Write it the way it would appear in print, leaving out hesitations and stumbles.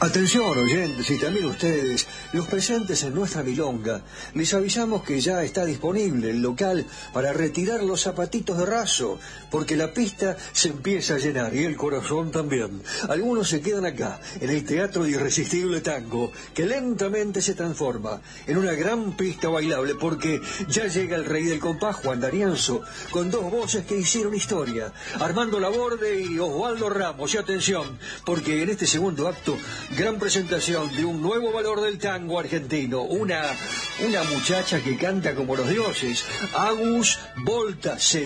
Atención, oyentes, y también ustedes, los presentes en nuestra milonga, les avisamos que ya está disponible el local para retirar los zapatitos de raso, porque la pista se empieza a llenar y el corazón también. Algunos se quedan acá, en el Teatro de Irresistible Tango, que lentamente se transforma en una gran pista bailable, porque ya llega el rey del compás, Juan D'Arienzo, con dos voces que hicieron historia, Armando Laborde y Osvaldo Ramos. Y atención, porque en este segundo acto, gran presentación de un nuevo valor del tango argentino, una muchacha que canta como los dioses, Agus Volta.